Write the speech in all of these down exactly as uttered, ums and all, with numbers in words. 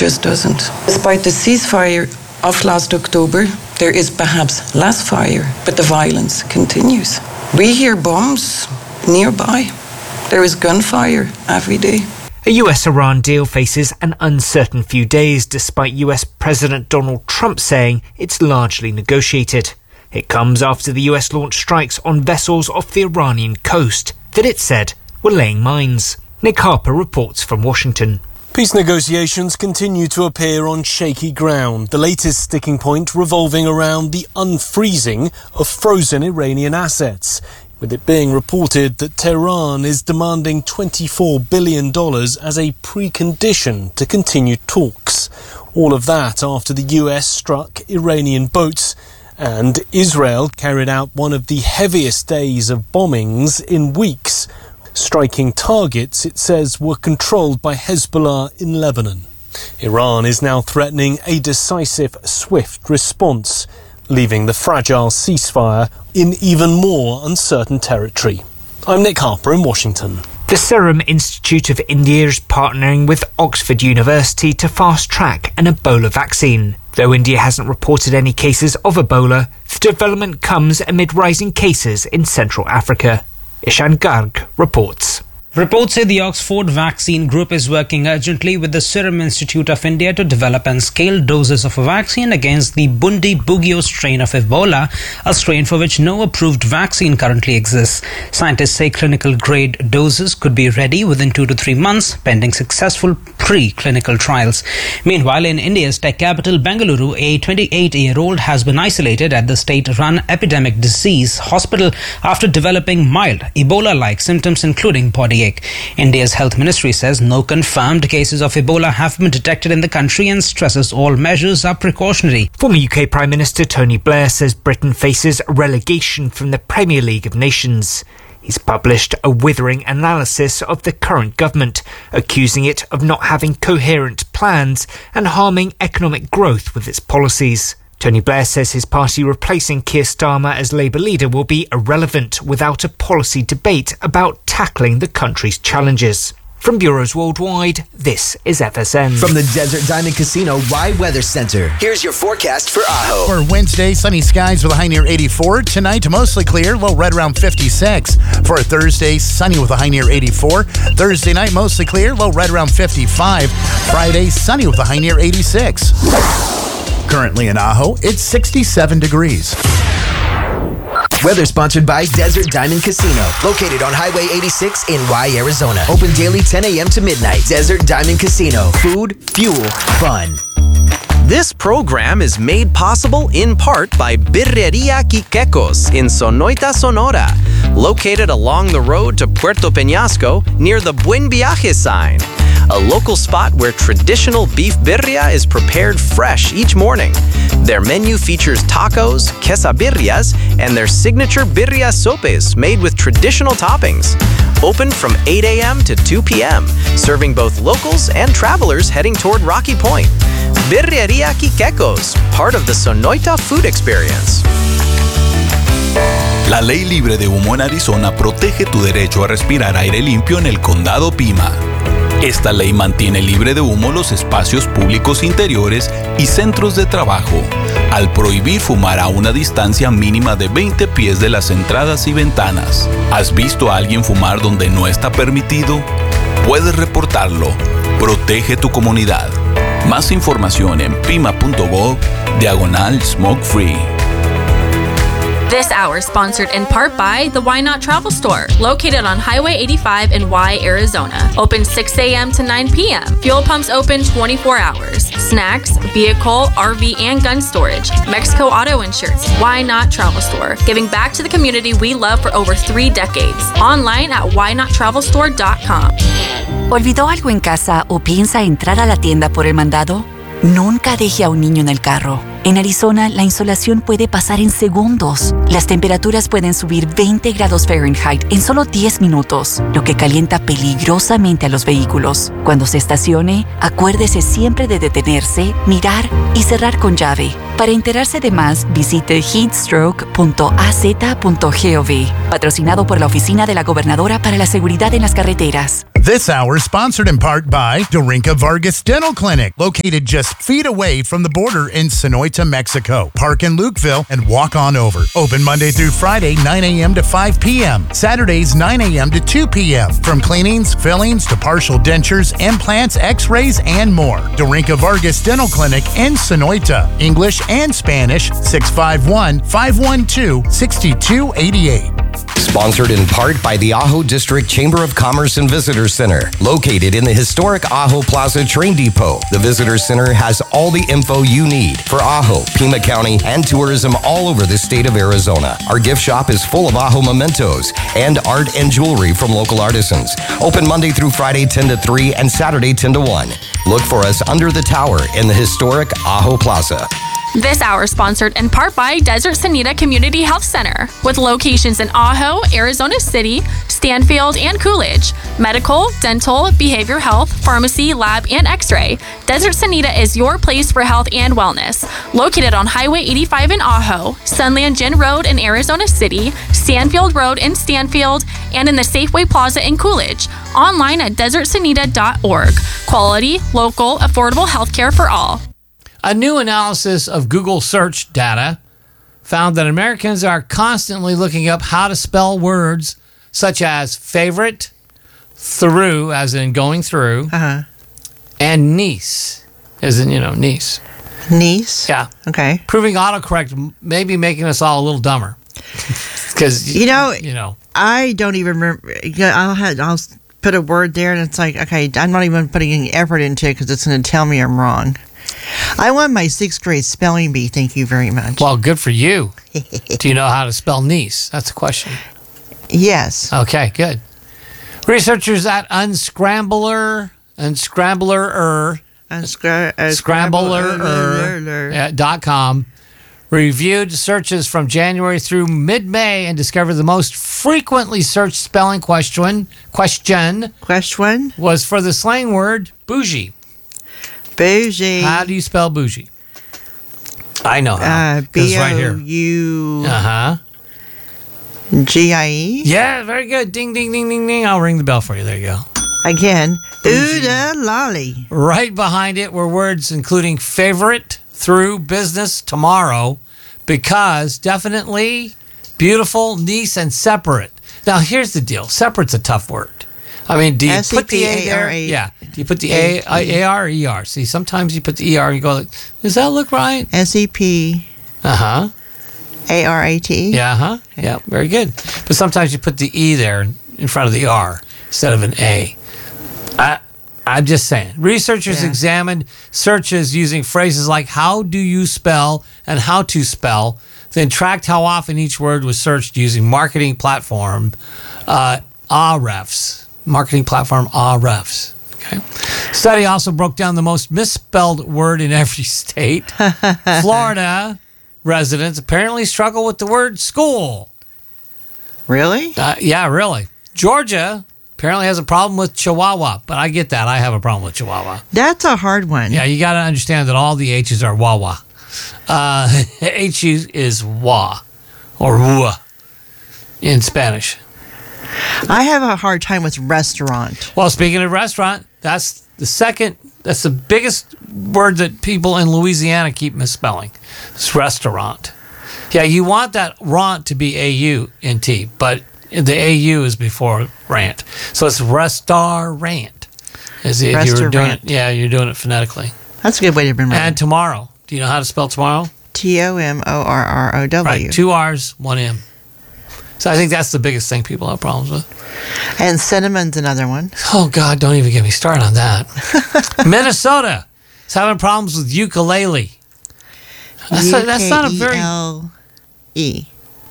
just doesn't. Despite the ceasefire of last October, there is perhaps less fire, but the violence continues. We hear bombs nearby. There is gunfire every day. A U S-Iran deal faces an uncertain few days, despite U S President Donald Trump saying it's largely negotiated. It comes after the U S launched strikes on vessels off the Iranian coast that it said were laying mines. Nick Harper reports from Washington. Peace negotiations continue to appear on shaky ground, the latest sticking point revolving around the unfreezing of frozen Iranian assets, with it being reported that Tehran is demanding twenty-four billion dollars as a precondition to continue talks. All of that after the U S struck Iranian boats and Israel carried out one of the heaviest days of bombings in weeks, striking targets it says were controlled by Hezbollah in Lebanon. Iran is now threatening a decisive, swift response, leaving the fragile ceasefire in even more uncertain territory. I'm Nick Harper in Washington. The Serum Institute of India is partnering with Oxford University to fast-track an Ebola vaccine. Though India hasn't reported any cases of Ebola, the development comes amid rising cases in Central Africa. Ishan Garg reports. Reports say the Oxford Vaccine Group is working urgently with the Serum Institute of India to develop and scale doses of a vaccine against the Bundibugyo strain of Ebola, a strain for which no approved vaccine currently exists. Scientists say clinical grade doses could be ready within two to three months, pending successful pre-clinical trials. Meanwhile, in India's tech capital, Bengaluru, a twenty-eight-year-old has been isolated at the state-run epidemic disease hospital after developing mild Ebola-like symptoms, including body ache. India's health ministry says no confirmed cases of Ebola have been detected in the country and stresses all measures are precautionary. Former U K Prime Minister Tony Blair says Britain faces relegation from the Premier League of Nations. He's published a withering analysis of the current government, accusing it of not having coherent plans and harming economic growth with its policies. Tony Blair says his party replacing Keir Starmer as Labour leader will be irrelevant without a policy debate about tackling the country's challenges. From bureaus worldwide, this is F S N. From the Desert Diamond Casino Rye Weather Center, here's your forecast for Ajo. For Wednesday, sunny skies with a high near eighty-four. Tonight, mostly clear, low right around fifty-six. For Thursday, sunny with a high near eighty-four. Thursday night, mostly clear, low right around fifty-five. Friday, sunny with a high near eighty-six. Currently in Ajo, it's sixty-seven degrees. Weather sponsored by Desert Diamond Casino, located on Highway eighty-six in Y, Arizona. Open daily ten a.m. to midnight. Desert Diamond Casino. Food, fuel, fun. This program is made possible in part by Birreria Quiquecos in Sonoita, Sonora, located along the road to Puerto Peñasco near the Buen Viaje sign, a local spot where traditional beef birria is prepared fresh each morning. Their menu features tacos, quesabirrias, and their signature birria sopes made with traditional toppings. Open from eight a.m. to two p.m., serving both locals and travelers heading toward Rocky Point. Birreria Quiquecos, part of the Sonoita food experience. La ley libre de humo en Arizona protege tu derecho a respirar aire limpio en el condado Pima. Esta ley mantiene libre de humo los espacios públicos interiores y centros de trabajo, al prohibir fumar a una distancia mínima de veinte pies de las entradas y ventanas. ¿Has visto a alguien fumar donde no está permitido? Puedes reportarlo. Protege tu comunidad. Más información en pima.gov diagonal smoke free. This hour sponsored in part by the Why Not Travel Store, located on Highway eighty-five in Y, Arizona. Open six a.m. to nine p.m. Fuel pumps open twenty-four hours. Snacks, vehicle, R V, and gun storage. Mexico Auto Insurance. Why Not Travel Store, giving back to the community we love for over three decades. Online at why not travel store dot com. ¿Olvidó algo en casa o piensa entrar a la tienda por el mandado? Nunca deje a un niño en el carro. En Arizona, la insolación puede pasar en segundos. Las temperaturas pueden subir veinte grados Fahrenheit en solo diez minutos, lo que calienta peligrosamente a los vehículos. Cuando se estacione, acuérdese siempre de detenerse, mirar y cerrar con llave. Para enterarse de más, visite heatstroke punto a z punto gov. Patrocinado por la Oficina de la Gobernadora para la Seguridad en las Carreteras. This hour sponsored in part by Dorinka Vargas Dental Clinic, located just feet away from the border in Sonoita, Mexico. Park in Lukeville and walk on over. Open Monday through Friday, nine a.m. to five p.m. Saturdays, nine a.m. to two p.m. From cleanings, fillings to partial dentures, implants, x-rays, and more. Dorinka Vargas Dental Clinic in Sonoita. English and Spanish, six five one, five one two, six two eight eight. Sponsored in part by the Ajo District Chamber of Commerce and Visitor Center, located in the historic Ajo Plaza Train Depot. The Visitor Center has all the info you need for Ajo, Pima County, and tourism all over the state of Arizona. Our gift shop is full of Ajo mementos and art and jewelry from local artisans. Open Monday through Friday ten to three and Saturday ten to one. Look for us under the tower in the historic Ajo Plaza. This hour sponsored in part by Desert Sanita Community Health Center, with locations in Ajo, Arizona City, Stanfield, and Coolidge. Medical, dental, behavioral health, pharmacy, lab, and x-ray. Desert Sanita is your place for health and wellness. Located on Highway eighty-five in Ajo, Sunland Gin Road in Arizona City, Stanfield Road in Stanfield, and in the Safeway Plaza in Coolidge. Online at desert sanita dot org. Quality, local, affordable healthcare for all. A new analysis of Google search data found that Americans are constantly looking up how to spell words such as favorite, through, as in going through, uh-huh. and niece, as in, you know, niece. Niece? Yeah. Okay. Proving autocorrect may be making us all a little dumber. Because, you know, you know, I don't even remember. I'll, have, I'll put a word there, and it's like, okay, I'm not even putting any effort into it because it's going to tell me I'm wrong. I won my sixth grade spelling bee. Thank you very much. Well, good for you. Do you know how to spell niece? That's the question. Yes. Okay, good. Researchers at Unscrambler, Unscrambler, Unscra- uh, Scrambler dot com reviewed searches from January through mid-May and discovered the most frequently searched spelling question question question was for the slang word bougie. Bougie. How do you spell bougie? I know how. Uh, B O U Uh-huh. G I E? Yeah, very good. Ding, ding, ding, ding, ding. I'll ring the bell for you. There you go. Again. Ooda lolly. Right behind it were words including favorite, through, business, tomorrow, because, definitely, beautiful, niece, and separate. Now, here's the deal. Separate's a tough word. I mean, do you put the A there? Yeah. Do you put the A, A R or E R? See, sometimes you put the E R and you go, like, does that look right? S E P. Uh-huh. A R A T E? Yeah, uh-huh. Yeah, very good. But sometimes you put the E there in front of the R instead of an A. I, I'm just saying. Researchers Yeah. examined searches using phrases like how do you spell and how to spell, then tracked how often each word was searched using marketing platform uh, Ahrefs. Marketing platform Ahrefs. Okay. Study also broke down the most misspelled word in every state. Florida residents apparently struggle with the word school. Really? Uh, yeah, really. Georgia apparently has a problem with Chihuahua, but I get that. I have a problem with Chihuahua. That's a hard one. Yeah, you got to understand that all the H's are wah-wah. Uh, H is wah or wua in Spanish. I have a hard time with restaurant. Well, speaking of restaurant, that's the second, that's the biggest word that people in Louisiana keep misspelling. It's restaurant. Yeah, you want that rant to be A U N T, but the A U is before rant. So it's restaurant. As if you were doing it, yeah, you're doing it phonetically. That's a good way to remember. And tomorrow. Do you know how to spell tomorrow? T O M O R R O W. Right, two R's, one M. So I think that's the biggest thing people have problems with. And cinnamon's another one. Oh, God, don't even get me started on that. Minnesota is having problems with ukulele. That's, a, that's not a very... U K E L E.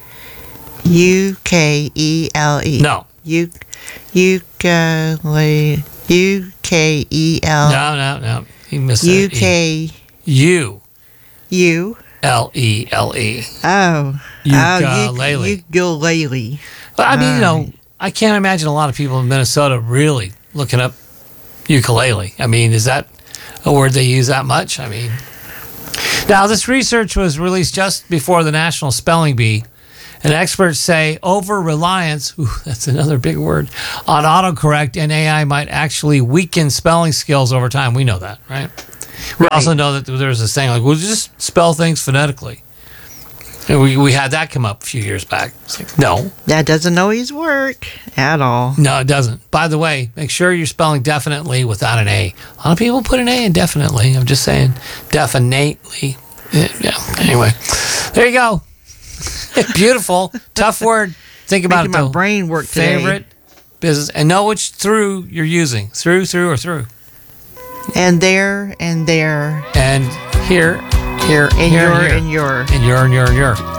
U K E L E. No. U Ukulele. U K E L. No, no, no. You missed that. U K. U. U. L E L E. Oh. Ukulele. Ukulele. Well, I mean, you know, I can't imagine a lot of people in Minnesota really looking up ukulele. I mean, is that a word they use that much? I mean, Now, this research was released just before the National Spelling Bee, and experts say over-reliance, ooh, that's another big word, on autocorrect and A I might actually weaken spelling skills over time. We know that, right? We Right. also know that there's this thing like, we'll just spell things phonetically. And we, we had that come up a few years back. It's like, no. That doesn't always work at all. No, it doesn't. By the way, make sure you're spelling definitely without an A. A lot of people put an A in definitely. I'm just saying definitely. Yeah. yeah. Anyway, there you go. Beautiful. Tough word. Think about Making it, though. my brain work today. Favorite business. And know which through you're using. Through, through, or through. And there, and there. And here, here, And here, your, here. and your. And your, and your, and your.